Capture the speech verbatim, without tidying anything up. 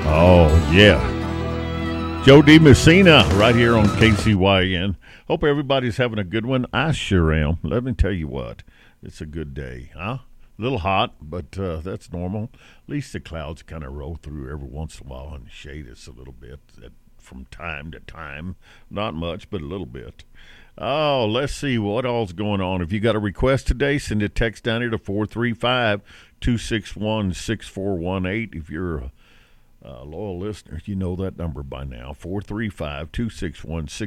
Oh, yeah. Joe D. Messina right here on K C Y N. Hope everybody's having a good one. I sure am. Let me tell you what. It's a good day, huh? A little hot, but uh, that's normal. At least the clouds kind of roll through every once in a while and shade us a little bit from time to time. Not much, but a little bit. Oh, let's see what all's going on. If you got a request today, send a text down here to four three five, two six one, six four one eight. If you're a uh, loyal listener, you know that number by now, four three five, two six one, six four one eight.